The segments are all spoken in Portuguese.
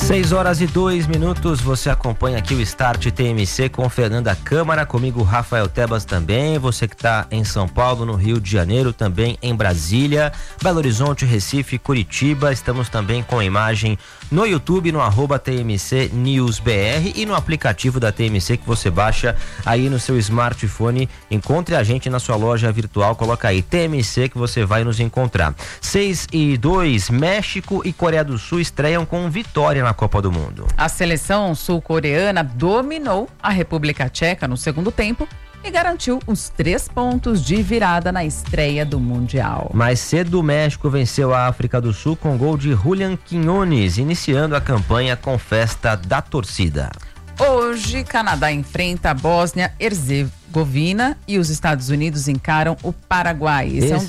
6h02, você acompanha aqui o Start TMC com Fernanda Câmara, comigo Rafael Tebas também, você que está em São Paulo, no Rio de Janeiro, também em Brasília, Belo Horizonte, Recife, Curitiba, estamos também com imagem no YouTube, no @TMC News BR e no aplicativo da TMC que você baixa aí no seu smartphone. Encontre a gente na sua loja virtual, coloca aí TMC que você vai nos encontrar. 6:02, México e Coreia do Sul estreiam com vitória na Copa do Mundo. A seleção sul-coreana dominou a República Tcheca no segundo tempo e garantiu os 3 pontos de virada na estreia do Mundial. Mais cedo, o México venceu a África do Sul com gol de Julián Quiñones, iniciando a campanha com festa da torcida. Hoje, Canadá enfrenta a Bósnia-Herzegovina e os Estados Unidos encaram o Paraguai.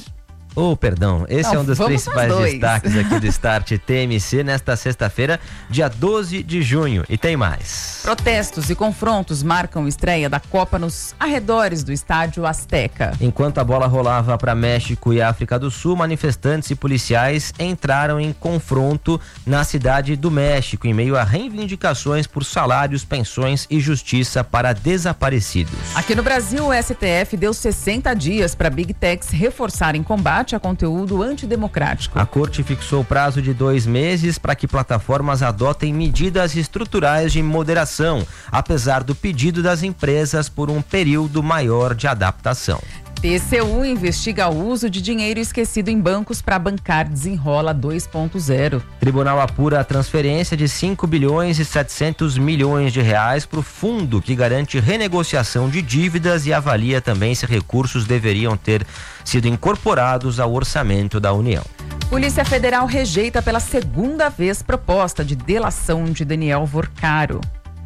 Esse é um dos principais destaques aqui do Start TMC nesta sexta-feira, dia 12 de junho. E tem mais. Protestos e confrontos marcam estreia da Copa nos arredores do Estádio Azteca. Enquanto a bola rolava para México e África do Sul, manifestantes e policiais entraram em confronto na cidade do México, em meio a reivindicações por salários, pensões e justiça para desaparecidos. Aqui no Brasil, o STF deu 60 dias para Big Techs reforçarem combate a conteúdo antidemocrático. A corte fixou o prazo de 2 meses para que plataformas adotem medidas estruturais de moderação, apesar do pedido das empresas por um período maior de adaptação. TCU investiga o uso de dinheiro esquecido em bancos para bancar Desenrola 2.0. Tribunal apura a transferência de 5 bilhões e 700 milhões de reais para o fundo que garante renegociação de dívidas e avalia também se recursos deveriam ter sido incorporados ao orçamento da União. Polícia Federal rejeita pela segunda vez proposta de delação de Daniel Vorcaro.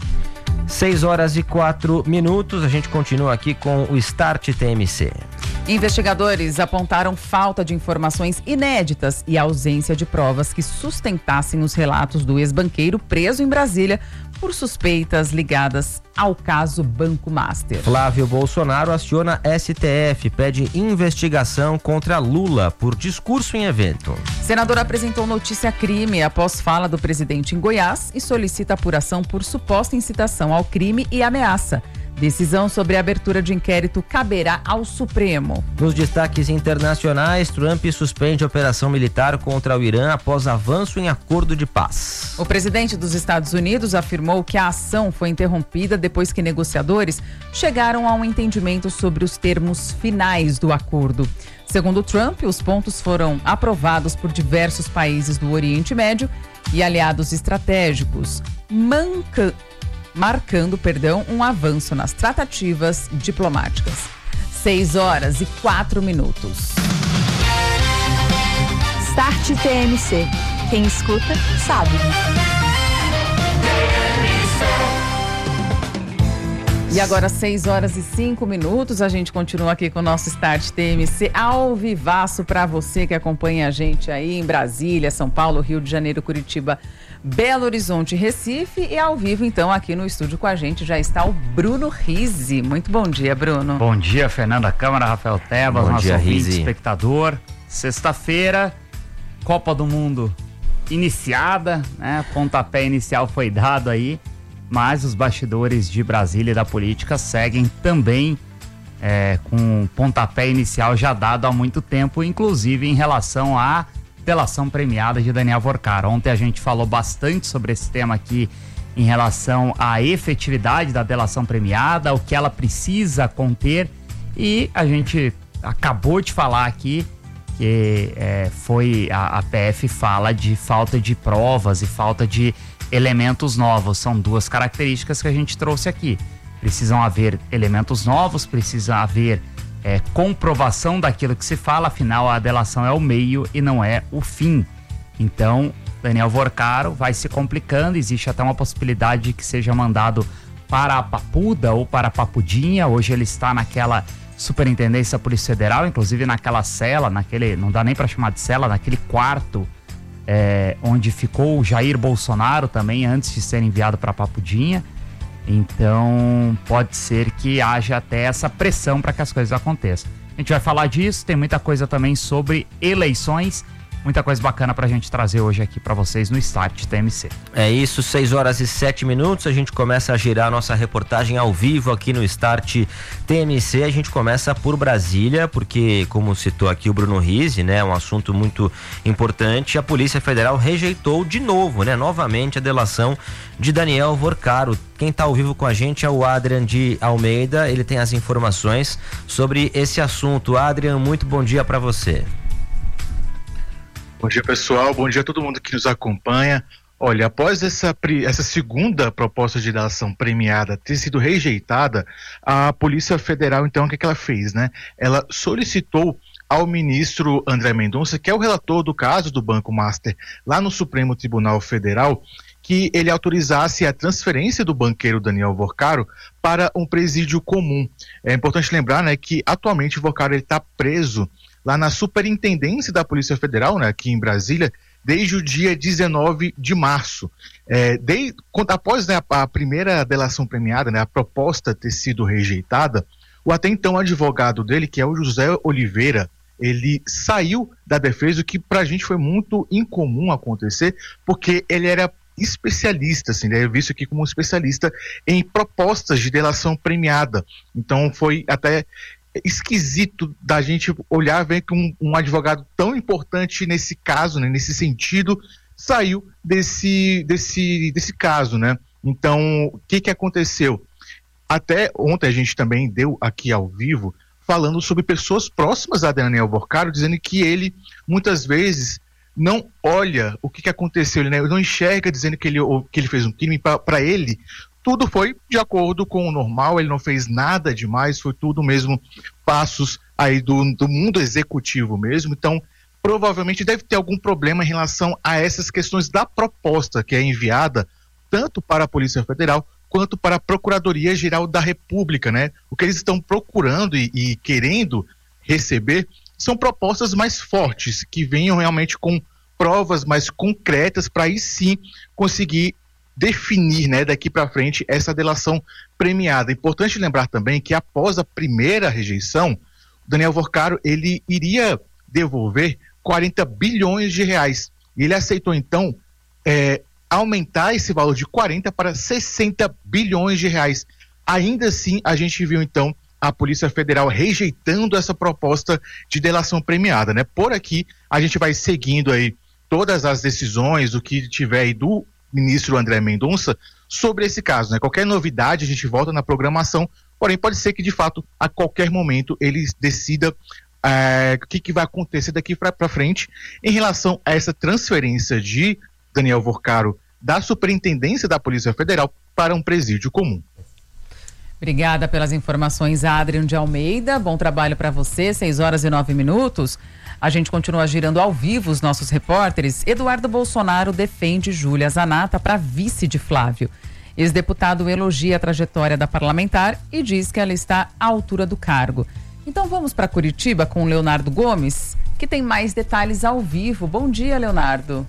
6h04, a gente continua aqui com o Start TMC. Investigadores apontaram falta de informações inéditas e ausência de provas que sustentassem os relatos do ex-banqueiro preso em Brasília por suspeitas ligadas ao caso Banco Master. Flávio Bolsonaro aciona STF, pede investigação contra Lula por discurso em evento. Senador apresentou notícia crime após fala do presidente em Goiás e solicita apuração por suposta incitação ao crime e ameaça. Decisão sobre a abertura de inquérito caberá ao Supremo. Nos destaques internacionais, Trump suspende a operação militar contra o Irã após avanço em acordo de paz. O presidente dos Estados Unidos afirmou que a ação foi interrompida depois que negociadores chegaram a um entendimento sobre os termos finais do acordo. Segundo Trump, os pontos foram aprovados por diversos países do Oriente Médio e aliados estratégicos, marcando um avanço nas tratativas diplomáticas. 6h04. Start TMC. Quem escuta, sabe. E agora 6h05, a gente continua aqui com o nosso Start TMC ao vivaço para você que acompanha a gente aí em Brasília, São Paulo, Rio de Janeiro, Curitiba, Belo Horizonte, Recife e ao vivo então aqui no estúdio com a gente já está o Bruno Rizzi. Muito bom dia, Bruno. Bom dia, Fernanda Câmara, Rafael Tebas, bom nosso dia, ouvinte, Rizzi. espectador. Sexta-feira, Copa do Mundo iniciada, né? Pontapé inicial foi dado aí, mas os bastidores de Brasília e da política seguem também com pontapé inicial já dado há muito tempo, inclusive em relação à delação premiada de Daniel Vorcaro. Ontem a gente falou bastante sobre esse tema aqui em relação à efetividade da delação premiada, o que ela precisa conter, e a gente acabou de falar aqui que a PF fala de falta de provas e falta de elementos novos. São duas características que a gente trouxe aqui. Precisam haver elementos novos, precisa haver comprovação daquilo que se fala, afinal a delação é o meio e não é o fim. Então, Daniel Vorcaro vai se complicando, existe até uma possibilidade de que seja mandado para a Papuda ou para a Papudinha. Hoje ele está naquela Superintendência da Polícia Federal, inclusive naquela cela, não dá nem para chamar de cela, naquele quarto onde ficou o Jair Bolsonaro também, antes de ser enviado para a Papudinha. Então, pode ser que haja até essa pressão para que as coisas aconteçam. A gente vai falar disso, tem muita coisa também sobre eleições. muita coisa bacana pra gente trazer hoje aqui pra vocês no Start TMC. É isso, 6h07, a gente começa a girar a nossa reportagem ao vivo aqui no Start TMC. A gente começa por Brasília, porque, como citou aqui o Bruno Rizzi, né, um assunto muito importante, a Polícia Federal rejeitou de novo, né, novamente a delação de Daniel Vorcaro. Quem está ao vivo com a gente é o Adrian de Almeida, ele tem as informações sobre esse assunto. Adrian, muito bom dia para você. Bom dia, pessoal, bom dia a todo mundo que nos acompanha. Olha, após essa segunda proposta de delação premiada ter sido rejeitada, a Polícia Federal, então, o que ela fez, né? Ela solicitou ao ministro André Mendonça, que é o relator do caso do Banco Master, lá no Supremo Tribunal Federal, que ele autorizasse a transferência do banqueiro Daniel Vorcaro para um presídio comum. É importante lembrar, né, que atualmente o Vorcaro está preso lá na Superintendência da Polícia Federal, né, aqui em Brasília, desde o dia 19 de março. Após, né, a primeira delação premiada, né, a proposta ter sido rejeitada, o até então advogado dele, que é o José Oliveira, ele saiu da defesa, o que pra gente foi muito incomum acontecer, porque ele era especialista, assim, ele é visto aqui como um especialista em propostas de delação premiada. Então foi até esquisito da gente olhar, ver que um advogado tão importante nesse caso, né, nesse sentido, saiu desse caso, né? Então, o que aconteceu? Até ontem a gente também deu aqui ao vivo, falando sobre pessoas próximas a Daniel Vorcaro, dizendo que ele, muitas vezes, não olha o que aconteceu, ele não enxerga, dizendo que ele fez um crime. Para ele, tudo foi de acordo com o normal, ele não fez nada demais, foi tudo mesmo passos aí do mundo executivo mesmo. Então, provavelmente deve ter algum problema em relação a essas questões da proposta que é enviada tanto para a Polícia Federal quanto para a Procuradoria-Geral da República, né? O que eles estão procurando e querendo receber são propostas mais fortes, que venham realmente com provas mais concretas para aí sim conseguir definir, né, daqui para frente essa delação premiada. Importante lembrar também que após a primeira rejeição, Daniel Vorcaro ele iria devolver 40 bilhões de reais. E ele aceitou então aumentar esse valor de 40 para 60 bilhões de reais. Ainda assim, a gente viu então a Polícia Federal rejeitando essa proposta de delação premiada, né? Por aqui, a gente vai seguindo aí todas as decisões, o que tiver aí do ministro André Mendonça sobre esse caso, né? Qualquer novidade, a gente volta na programação, porém pode ser que de fato, a qualquer momento, ele decida o que vai acontecer daqui para frente em relação a essa transferência de Daniel Vorcaro da Superintendência da Polícia Federal para um presídio comum. Obrigada pelas informações, Adrian de Almeida. Bom trabalho para você, 6h09. A gente continua girando ao vivo os nossos repórteres. Eduardo Bolsonaro defende Júlia Zanatta para vice de Flávio. Ex-deputado elogia a trajetória da parlamentar e diz que ela está à altura do cargo. Então vamos para Curitiba com o Leonardo Gomes, que tem mais detalhes ao vivo. Bom dia, Leonardo.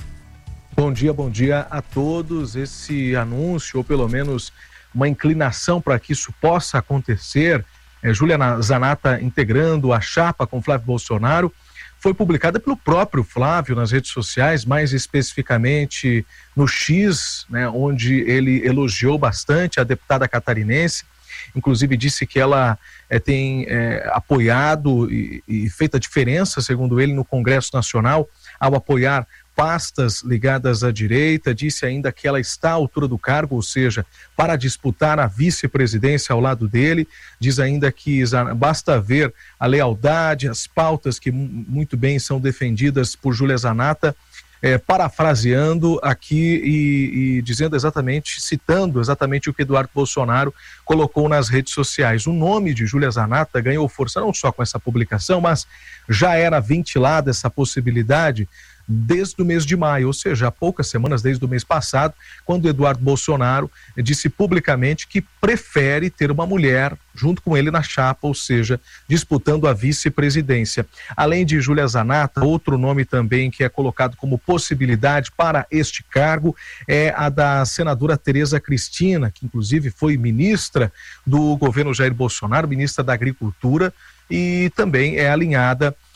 Bom dia a todos. Esse anúncio, ou pelo menos uma inclinação para que isso possa acontecer, Júlia Zanatta integrando a chapa com Flávio Bolsonaro, foi publicada pelo próprio Flávio nas redes sociais, mais especificamente no X, né, onde ele elogiou bastante a deputada catarinense, inclusive disse que ela tem apoiado e feito a diferença, segundo ele, no Congresso Nacional, ao apoiar pastas ligadas à direita. Disse ainda que ela está à altura do cargo, ou seja, para disputar a vice-presidência ao lado dele. Diz ainda que basta ver a lealdade, as pautas que muito bem são defendidas por Júlia Zanatta, parafraseando aqui e dizendo exatamente, citando exatamente o que Eduardo Bolsonaro colocou nas redes sociais. O nome de Júlia Zanatta ganhou força não só com essa publicação, mas já era ventilada essa possibilidade desde o mês de maio, ou seja, há poucas semanas, desde o mês passado, quando Eduardo Bolsonaro disse publicamente que prefere ter uma mulher junto com ele na chapa, ou seja, disputando a vice-presidência. Além de Júlia Zanatta, outro nome também que é colocado como possibilidade para este cargo é a da senadora Tereza Cristina, que inclusive foi ministra do governo Jair Bolsonaro, ministra da Agricultura, e também é alinhada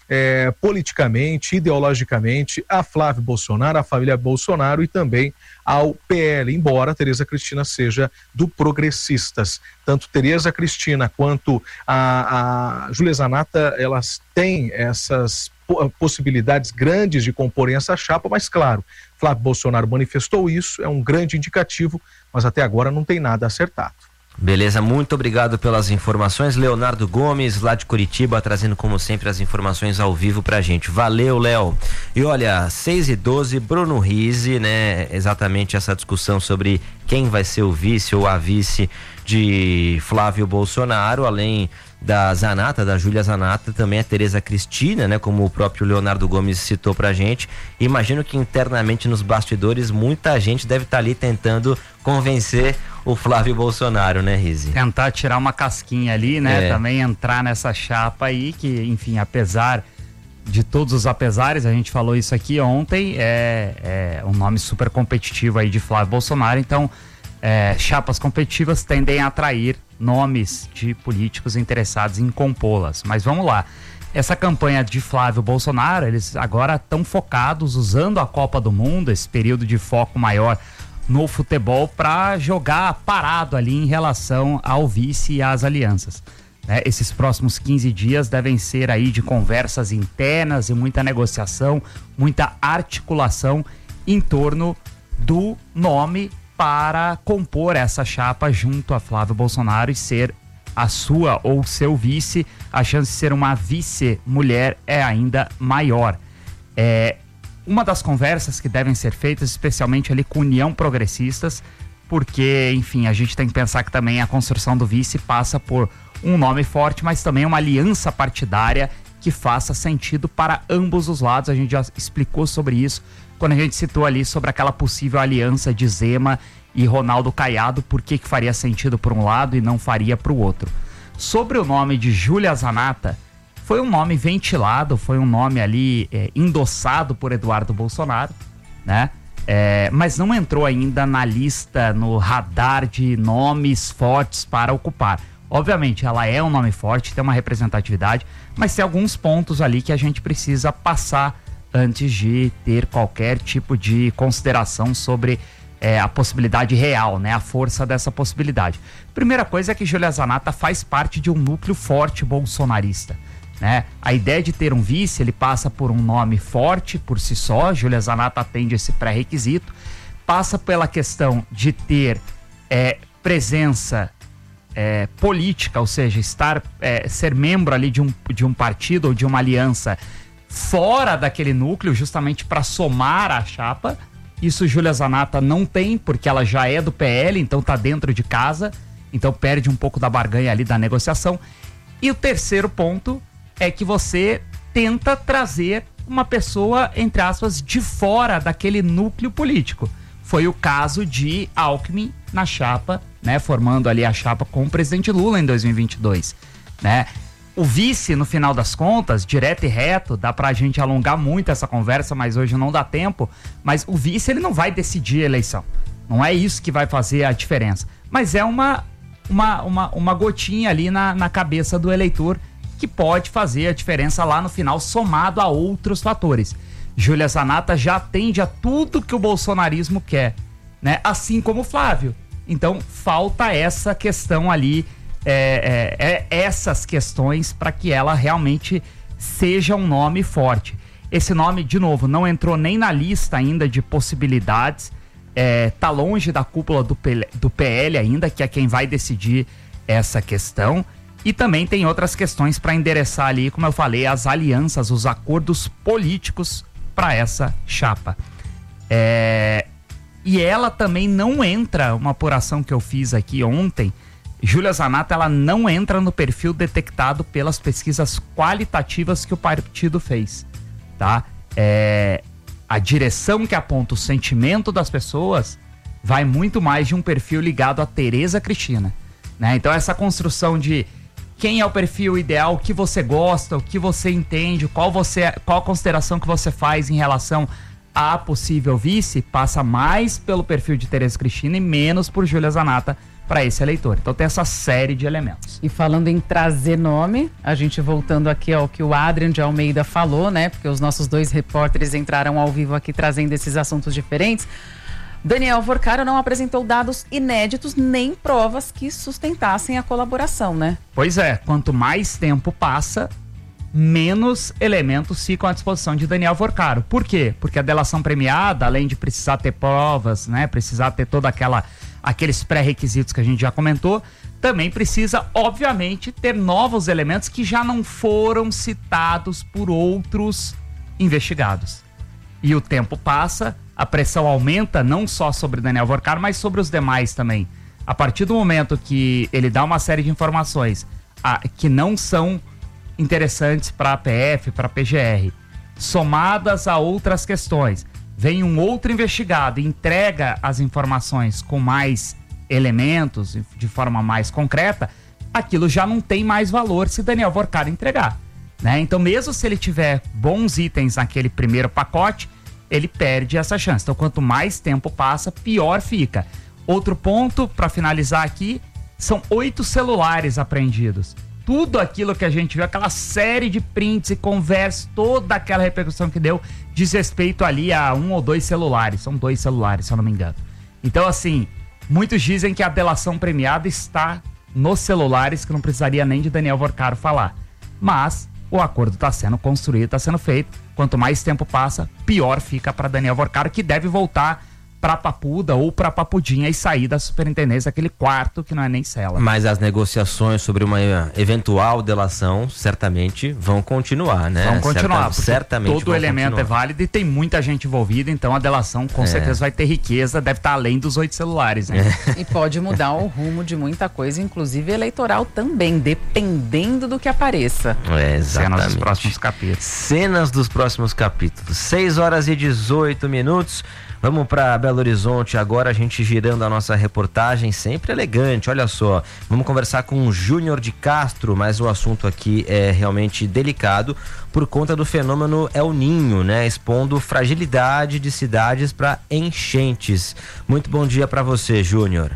politicamente, ideologicamente, a Flávio Bolsonaro, a família Bolsonaro e também ao PL, embora a Tereza Cristina seja do Progressistas. Tanto Tereza Cristina quanto a Júlia Zanatta, elas têm essas possibilidades grandes de comporem essa chapa, mas claro, Flávio Bolsonaro manifestou isso, é um grande indicativo, mas até agora não tem nada acertado. Beleza, muito obrigado pelas informações. Leonardo Gomes, lá de Curitiba, trazendo como sempre as informações ao vivo pra gente. Valeu, Léo. E olha, 6h12, Bruno Rizzi, né? Exatamente essa discussão sobre quem vai ser o vice ou a vice de Flávio Bolsonaro, além da Zanatta, da Júlia Zanatta, também a Tereza Cristina, né? Como o próprio Leonardo Gomes citou pra gente. Imagino que internamente nos bastidores muita gente deve estar ali tentando convencer o Flávio Bolsonaro, né, Rizzi? Tentar tirar uma casquinha ali, né? Também entrar nessa chapa aí, que, enfim, apesar de todos os apesares, a gente falou isso aqui ontem, é um nome super competitivo aí de Flávio Bolsonaro, então chapas competitivas tendem a atrair nomes de políticos interessados em compô-las. Mas vamos lá, essa campanha de Flávio Bolsonaro, eles agora estão focados, usando a Copa do Mundo, esse período de foco maior no futebol, para jogar parado ali em relação ao vice e às alianças. Esses próximos 15 dias devem ser aí de conversas internas e muita negociação, muita articulação em torno do nome para compor essa chapa junto a Flávio Bolsonaro e ser a sua ou seu vice. A chance de ser uma vice-mulher é ainda maior. Uma das conversas que devem ser feitas, especialmente ali com União Progressistas, porque, enfim, a gente tem que pensar que também a construção do vice passa por um nome forte, mas também uma aliança partidária que faça sentido para ambos os lados. A gente já explicou sobre isso quando a gente citou ali sobre aquela possível aliança de Zema e Ronaldo Caiado, por que faria sentido por um lado e não faria para o outro. Sobre o nome de Júlia Zanatta, foi um nome ventilado, foi um nome ali endossado por Eduardo Bolsonaro, né? Mas não entrou ainda na lista, no radar de nomes fortes para ocupar. Obviamente, ela é um nome forte, tem uma representatividade, mas tem alguns pontos ali que a gente precisa passar antes de ter qualquer tipo de consideração sobre a possibilidade real, né? A força dessa possibilidade. Primeira coisa é que Júlia Zanatta faz parte de um núcleo forte bolsonarista, né? A ideia de ter um vice, ele passa por um nome forte por si só. Júlia Zanatta atende esse pré-requisito, passa pela questão de ter presença política, ou seja, ser membro ali de um partido ou de uma aliança fora daquele núcleo, justamente para somar a chapa. Isso Júlia Zanatta não tem, porque ela já é do PL, então tá dentro de casa, então perde um pouco da barganha ali da negociação. E o terceiro ponto é que você tenta trazer uma pessoa, entre aspas, de fora daquele núcleo político. Foi o caso de Alckmin na chapa, né, formando ali a chapa com o presidente Lula em 2022, né? O vice, no final das contas, direto e reto, dá pra gente alongar muito essa conversa, mas hoje não dá tempo, mas o vice, ele não vai decidir a eleição. Não é isso que vai fazer a diferença. Mas é uma gotinha ali na cabeça do eleitor que pode fazer a diferença lá no final, somado a outros fatores. Júlia Zanatta já atende a tudo que o bolsonarismo quer, né? Assim como o Flávio. Então, falta essa questão ali, essas questões para que ela realmente seja um nome forte. Esse nome, de novo, não entrou nem na lista ainda de possibilidades, tá longe da cúpula do PL ainda, que é quem vai decidir essa questão. E também tem outras questões para endereçar ali, como eu falei, as alianças, os acordos políticos para essa chapa. E ela também não entra, uma apuração que eu fiz aqui ontem, Júlia Zanatta, ela não entra no perfil detectado pelas pesquisas qualitativas que o partido fez, tá? A direção que aponta o sentimento das pessoas vai muito mais de um perfil ligado a Tereza Cristina, né? Então essa construção de quem é o perfil ideal, o que você gosta, o que você entende, qual a consideração que você faz em relação a possível vice, passa mais pelo perfil de Tereza Cristina e menos por Júlia Zanatta, para esse eleitor. Então tem essa série de elementos. E falando em trazer nome, a gente voltando aqui ao que o Adrian de Almeida falou, né? Porque os nossos 2 repórteres entraram ao vivo aqui trazendo esses assuntos diferentes. Daniel Vorcaro não apresentou dados inéditos nem provas que sustentassem a colaboração, né? Pois é, quanto mais tempo passa, menos elementos ficam à disposição de Daniel Vorcaro. Por quê? Porque a delação premiada, além de precisar ter provas, né, precisar ter toda aqueles pré-requisitos que a gente já comentou, também precisa, obviamente, ter novos elementos que já não foram citados por outros investigados. E o tempo passa, a pressão aumenta não só sobre Daniel Vorcaro, mas sobre os demais também. A partir do momento que ele dá uma série de informações que não são interessantes para a PF, para a PGR, somadas a outras questões, vem um outro investigado e entrega as informações com mais elementos, de forma mais concreta, aquilo já não tem mais valor se Daniel Vorcaro entregar, né? Então, mesmo se ele tiver bons itens naquele primeiro pacote, ele perde essa chance. Então, quanto mais tempo passa, pior fica. Outro ponto, para finalizar aqui, são 8 celulares apreendidos. Tudo aquilo que a gente viu, aquela série de prints e conversas, toda aquela repercussão que deu, diz respeito ali a 1 ou 2 celulares. São 2 celulares, se eu não me engano. Então, assim, muitos dizem que a delação premiada está nos celulares, que não precisaria nem de Daniel Vorcaro falar. Mas o acordo está sendo construído, está sendo feito. Quanto mais tempo passa, pior fica para Daniel Vorcaro, que deve voltar para Papuda ou para Papudinha e sair da superintendência, aquele quarto que não é nem cela. Mas as negociações sobre uma eventual delação certamente vão continuar, né? Vão continuar, certamente todo elemento continuar. é válido e tem muita gente envolvida, então a delação com certeza vai ter riqueza, deve estar além dos 8 celulares, né? E pode mudar o rumo de muita coisa, inclusive eleitoral também, dependendo do que apareça. Exatamente. Cenas dos próximos capítulos. Cenas dos próximos capítulos. 6h18. Vamos para Belo Horizonte agora, a gente girando a nossa reportagem, sempre elegante, olha só. Vamos conversar com o Júnior de Castro, mas o assunto aqui é realmente delicado por conta do fenômeno El Niño, né? Expondo fragilidade de cidades para enchentes. Muito bom dia para você, Júnior.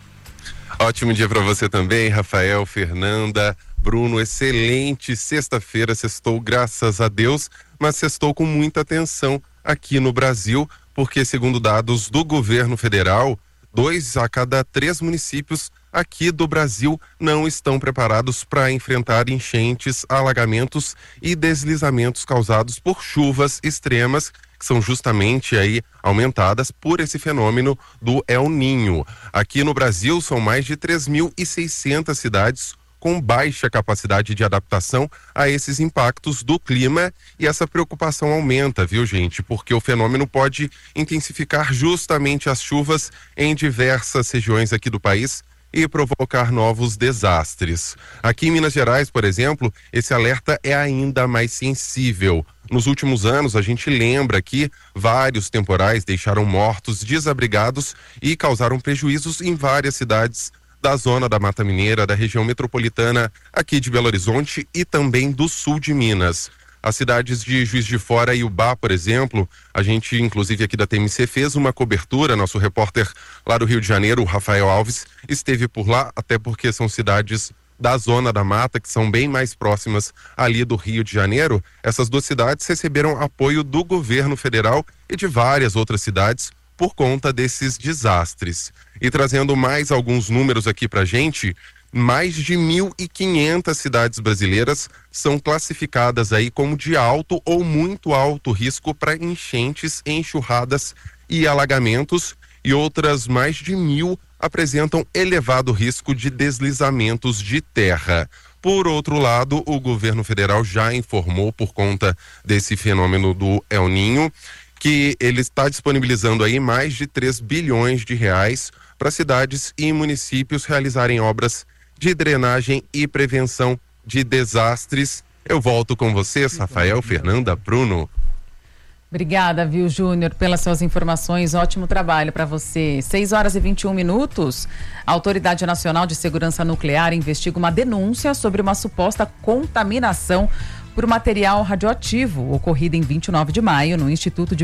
Ótimo dia para você também, Rafael, Fernanda, Bruno. Excelente sexta-feira, sextou, graças a Deus, mas sextou com muita atenção aqui no Brasil, porque segundo dados do governo federal, 2 a cada 3 municípios aqui do Brasil não estão preparados para enfrentar enchentes, alagamentos e deslizamentos causados por chuvas extremas, que são justamente aí aumentadas por esse fenômeno do El Niño. Aqui no Brasil são mais de 3.600 cidades com baixa capacidade de adaptação a esses impactos do clima, e essa preocupação aumenta, viu, gente? Porque o fenômeno pode intensificar justamente as chuvas em diversas regiões aqui do país e provocar novos desastres. Aqui em Minas Gerais, por exemplo, esse alerta é ainda mais sensível. Nos últimos anos, a gente lembra que vários temporais deixaram mortos, desabrigados e causaram prejuízos em várias cidades da zona da Mata Mineira, da região metropolitana aqui de Belo Horizonte e também do sul de Minas. As cidades de Juiz de Fora e Ubá, por exemplo, a gente, inclusive aqui da TMC, fez uma cobertura, nosso repórter lá do Rio de Janeiro, o Rafael Alves, esteve por lá, até porque são cidades da zona da mata, que são bem mais próximas ali do Rio de Janeiro. Essas 2 cidades receberam apoio do governo federal e de várias outras cidades por conta desses desastres. E trazendo mais alguns números aqui pra gente, mais de 1.500 cidades brasileiras são classificadas aí como de alto ou muito alto risco para enchentes, enxurradas e alagamentos, e outras mais de 1.000 apresentam elevado risco de deslizamentos de terra. Por outro lado, o governo federal já informou, por conta desse fenômeno do El Niño, que ele está disponibilizando aí mais de 3 bilhões de reais para cidades e municípios realizarem obras de drenagem e prevenção de desastres. Eu volto com vocês, Rafael, Fernanda, Bruno. Obrigada, viu, Júnior, pelas suas informações. Ótimo trabalho para você. 6h21. A Autoridade Nacional de Segurança Nuclear investiga uma denúncia sobre uma suposta contaminação por material radioativo ocorrido em 29 de maio no Instituto de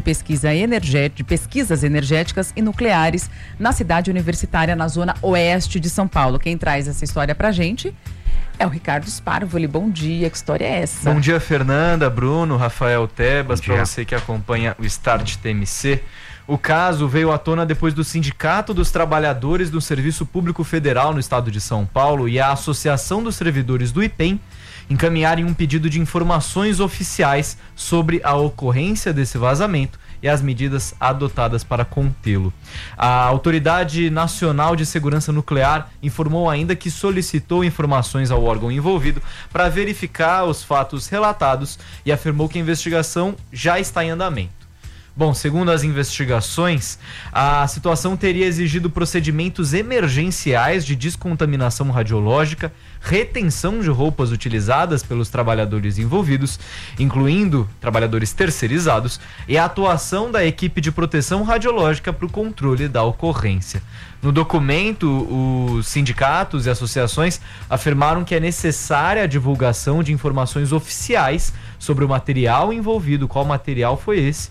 Pesquisas Energéticas e Nucleares, na cidade universitária, na zona oeste de São Paulo. Quem traz essa história pra gente é o Ricardo Sparvoli. Bom dia, que história é essa? Bom dia, Fernanda, Bruno, Rafael Tebas, para você que acompanha o Start TMC. O caso veio à tona depois do Sindicato dos Trabalhadores do Serviço Público Federal no estado de São Paulo e a Associação dos Servidores do IPEM encaminharem um pedido de informações oficiais sobre a ocorrência desse vazamento e as medidas adotadas para contê-lo. A Autoridade Nacional de Segurança Nuclear informou ainda que solicitou informações ao órgão envolvido para verificar os fatos relatados e afirmou que a investigação já está em andamento. Bom, segundo as investigações, a situação teria exigido procedimentos emergenciais de descontaminação radiológica, retenção de roupas utilizadas pelos trabalhadores envolvidos, incluindo trabalhadores terceirizados, e a atuação da equipe de proteção radiológica para o controle da ocorrência. No documento, os sindicatos e associações afirmaram que é necessária a divulgação de informações oficiais sobre o material envolvido, qual material foi esse,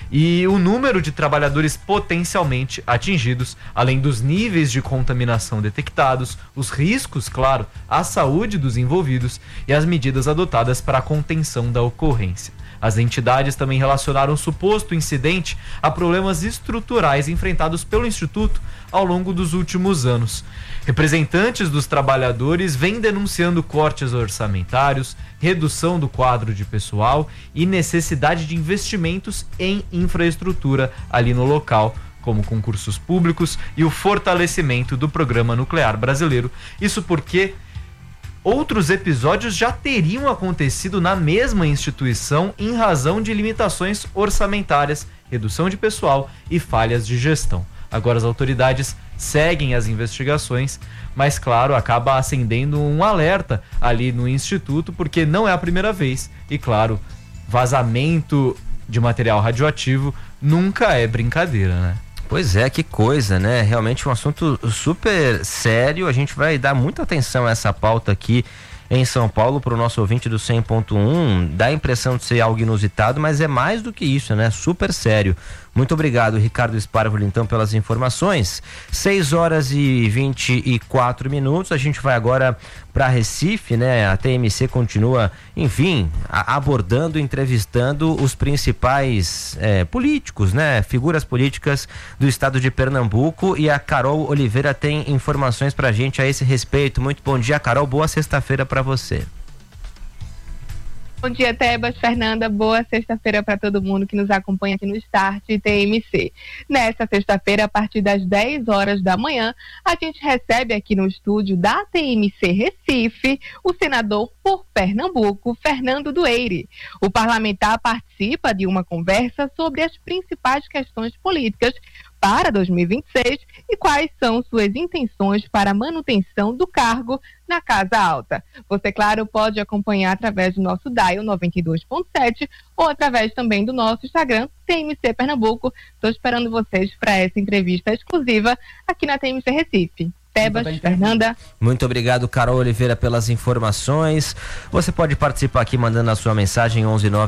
e o número de trabalhadores potencialmente atingidos, além dos níveis de contaminação detectados, os riscos, claro, à saúde dos envolvidos e as medidas adotadas para a contenção da ocorrência. As entidades também relacionaram o suposto incidente a problemas estruturais enfrentados pelo Instituto ao longo dos últimos anos. Representantes dos trabalhadores vêm denunciando cortes orçamentários, redução do quadro de pessoal e necessidade de investimentos em infraestrutura ali no local, como concursos públicos e o fortalecimento do Programa Nuclear Brasileiro. Isso porque outros episódios já teriam acontecido na mesma instituição em razão de limitações orçamentárias, redução de pessoal e falhas de gestão. Agora as autoridades seguem as investigações, mas claro, acaba acendendo um alerta ali no Instituto, porque não é a primeira vez e claro, vazamento de material radioativo nunca é brincadeira, né? Pois é, que coisa, né? Realmente um assunto super sério. A gente vai dar muita atenção a essa pauta aqui em São Paulo para o nosso ouvinte do 100.1. Dá a impressão de ser algo inusitado, mas é mais do que isso, né? Super sério. Muito obrigado, Ricardo Sparvoli, então, pelas informações. 6h24. A gente vai agora para Recife, né? A TMC continua, enfim, abordando, entrevistando os principais políticos, né? Figuras políticas do estado de Pernambuco, e a Carol Oliveira tem informações pra gente a esse respeito. Muito bom dia, Carol. Boa sexta-feira para você. Bom dia, Tebas, Fernanda, boa sexta-feira para todo mundo que nos acompanha aqui no Start TMC. Nesta sexta-feira, a partir das 10 horas da manhã, a gente recebe aqui no estúdio da TMC Recife o senador por Pernambuco, Fernando Dueire. O parlamentar participa de uma conversa sobre as principais questões políticas para 2026 e quais são suas intenções para a manutenção do cargo na Casa Alta. Você, claro, pode acompanhar através do nosso dial 92.7 ou através também do nosso Instagram, TMC Pernambuco. Estou esperando vocês para essa entrevista exclusiva aqui na TMC Recife. Tebas, Fernanda. Muito obrigado, Carol Oliveira, pelas informações. Você pode participar aqui mandando a sua mensagem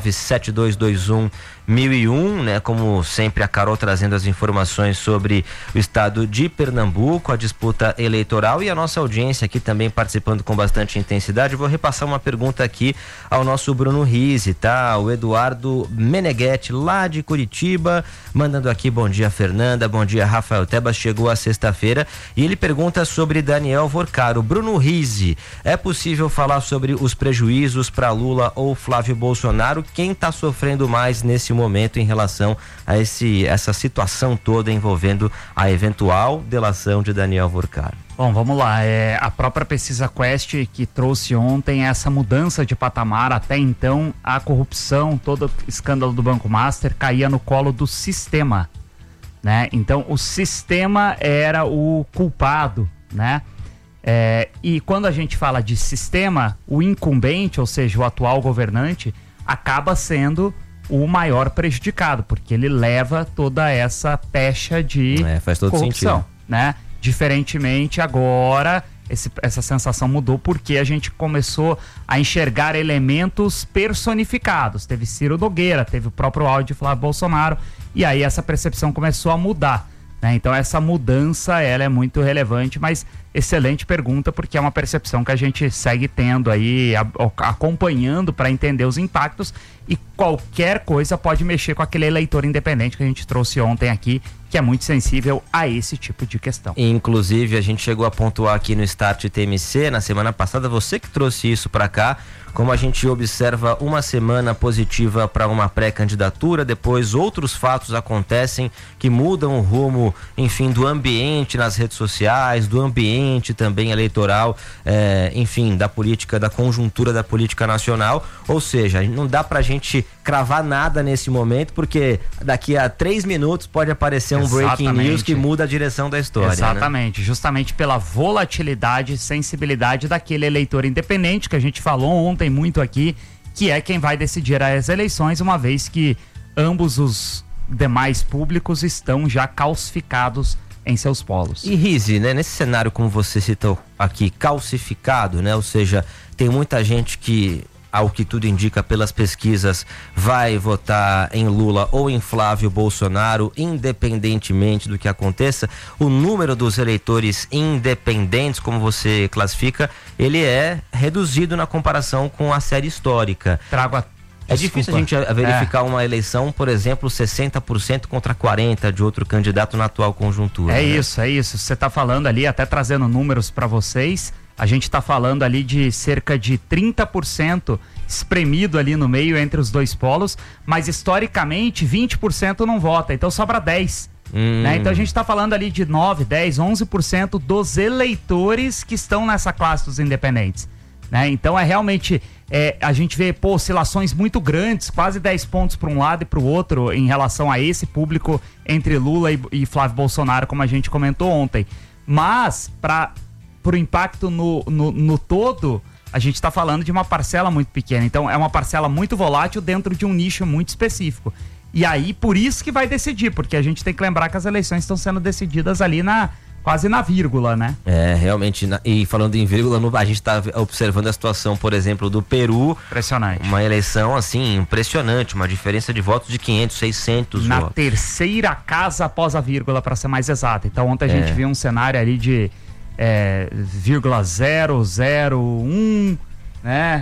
11972211001, né? Como sempre, a Carol trazendo as informações sobre o estado de Pernambuco, a disputa eleitoral e a nossa audiência aqui também participando com bastante intensidade. Vou repassar uma pergunta aqui ao nosso Bruno Rizzi, tá? O Eduardo Meneghetti, lá de Curitiba, mandando aqui: bom dia, Fernanda, bom dia, Rafael Tebas. Chegou a sexta-feira e ele pergunta sobre Daniel Vorcaro. Bruno Rizzi, é possível falar sobre os prejuízos para Lula ou Flávio Bolsonaro? Quem está sofrendo mais nesse momento em relação a essa situação toda envolvendo a eventual delação de Daniel Vorcaro? Bom, vamos lá. A própria pesquisa Quest que trouxe ontem essa mudança de patamar. Até então, a corrupção, todo o escândalo do Banco Master caía no colo do sistema, né? Então o sistema era o culpado, né? E quando a gente fala de sistema, o incumbente, ou seja, o atual governante, acaba sendo o maior prejudicado, porque ele leva toda essa pecha de faz todo corrupção, sentido, né? Diferentemente agora essa sensação mudou porque a gente começou a enxergar elementos personificados. Teve Ciro Nogueira, teve o próprio áudio de Flávio Bolsonaro, e aí essa percepção começou a mudar, né? Então essa mudança, ela é muito relevante, mas excelente pergunta, porque é uma percepção que a gente segue tendo aí, acompanhando para entender os impactos, e qualquer coisa pode mexer com aquele eleitor independente que a gente trouxe ontem aqui, que é muito sensível a esse tipo de questão. Inclusive, a gente chegou a pontuar aqui no Start TMC, na semana passada, você que trouxe isso para cá, como a gente observa uma semana positiva para uma pré-candidatura, depois outros fatos acontecem que mudam o rumo, enfim, do ambiente nas redes sociais, do ambiente também eleitoral, enfim, da política, da conjuntura da política nacional, ou seja, não dá pra gente cravar nada nesse momento, porque daqui a 3 minutos pode aparecer um breaking news que muda a direção da história. Exatamente, né? Justamente pela volatilidade e sensibilidade daquele eleitor independente que a gente falou ontem muito aqui, que é quem vai decidir as eleições, uma vez que ambos os demais públicos estão já calcificados em seus polos. E Rize, né, nesse cenário como você citou aqui, calcificado, né, ou seja, tem muita gente que, ao que tudo indica pelas pesquisas, vai votar em Lula ou em Flávio Bolsonaro, independentemente do que aconteça. O número dos eleitores independentes, como você classifica, ele é reduzido na comparação com a série histórica. É difícil a gente verificar uma eleição, por exemplo, 60% contra 40% de outro candidato na atual conjuntura. É isso. Você está falando ali, até trazendo números para vocês, a gente está falando ali de cerca de 30% espremido ali no meio entre os dois polos, mas historicamente 20% não vota, então sobra 10%. Né? Então a gente está falando ali de 9, 10, 11% dos eleitores que estão nessa classe dos independentes. Né? Então é realmente, a gente vê oscilações muito grandes, quase 10 pontos para um lado e para o outro em relação a esse público entre Lula e Flávio Bolsonaro, como a gente comentou ontem. Mas para o impacto no todo, a gente está falando de uma parcela muito pequena. Então é uma parcela muito volátil dentro de um nicho muito específico. E aí por isso que vai decidir, porque a gente tem que lembrar que as eleições estão sendo decididas ali quase na vírgula, né? Realmente, e falando em vírgula, a gente está observando a situação, por exemplo, do Peru. Impressionante. Uma eleição, assim, impressionante, uma diferença de votos de 500, 600 na votos. Terceira casa após a vírgula, para ser mais exato. Então ontem a gente viu um cenário ali de 0,001, né?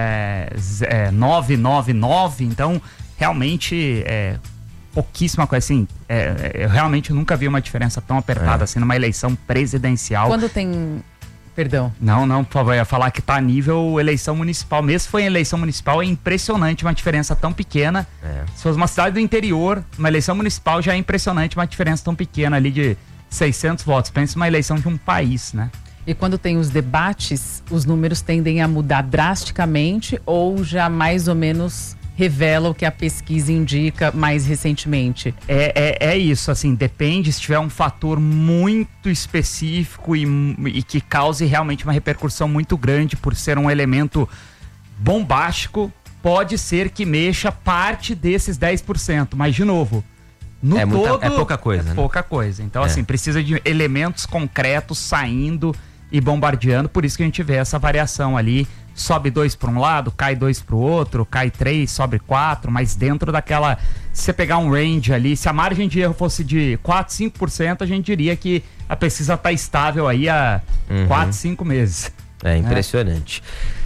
999, então realmente pouquíssima coisa, assim, eu realmente nunca vi uma diferença tão apertada assim numa eleição presidencial. Quando tem... Perdão. Não, por favor, eu ia falar que tá a nível eleição municipal. Mesmo se foi em eleição municipal, é impressionante uma diferença tão pequena. Se fosse uma cidade do interior, uma eleição municipal já é impressionante uma diferença tão pequena ali de 600 votos. Pensa uma eleição de um país, né? E quando tem os debates, os números tendem a mudar drasticamente ou já mais ou menos revela o que a pesquisa indica mais recentemente? É isso, assim, depende. Se tiver um fator muito específico e que cause realmente uma repercussão muito grande por ser um elemento bombástico, pode ser que mexa parte desses 10%, mas de novo, todo é pouca coisa, né? Pouca coisa. Então, assim, precisa de elementos concretos saindo e bombardeando, por isso que a gente vê essa variação ali. Sobe 2 para um lado, cai 2 para o outro, cai 3, sobe 4, mas dentro daquela... Se você pegar um range ali, se a margem de erro fosse de 4, 5%, a gente diria que a pesquisa está estável aí há 4, 5 meses. É impressionante.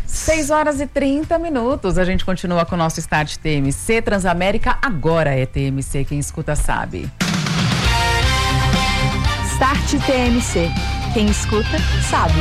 6h30. A gente continua com o nosso Start TMC. Transamérica agora é TMC, quem escuta sabe. Start TMC. Quem escuta sabe.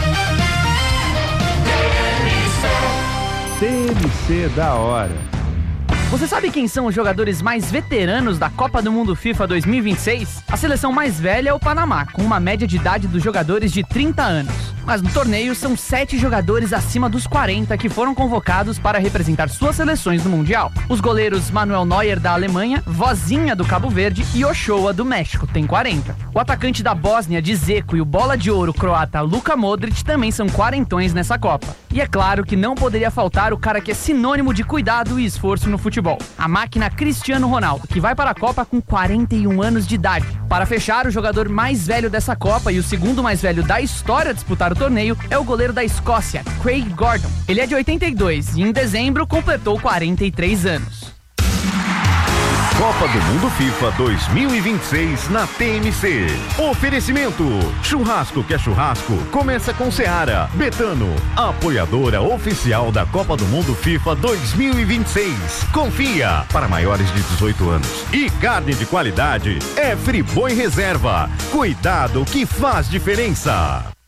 TMC da hora. Você sabe quem são os jogadores mais veteranos da Copa do Mundo FIFA 2026? A seleção mais velha é o Panamá, com uma média de idade dos jogadores de 30 anos. Mas no torneio são 7 jogadores acima dos 40 que foram convocados para representar suas seleções no Mundial. Os goleiros Manuel Neuer da Alemanha, Vozinha do Cabo Verde e Ochoa do México tem 40. O atacante da Bósnia, Dzeko, e o bola de ouro croata Luka Modric também são quarentões nessa Copa. E é claro que não poderia faltar o cara que é sinônimo de cuidado e esforço no futebol. A máquina Cristiano Ronaldo, que vai para a Copa com 41 anos de idade. Para fechar, o jogador mais velho dessa Copa e o segundo mais velho da história a disputar o torneio é o goleiro da Escócia, Craig Gordon. Ele é de 82 e em dezembro completou 43 anos. Copa do Mundo FIFA 2026 na TMC. Oferecimento: churrasco que é churrasco, começa com Seara. Betano, apoiadora oficial da Copa do Mundo FIFA 2026. Confia, para maiores de 18 anos. E carne de qualidade é Friboi Reserva. Cuidado que faz diferença.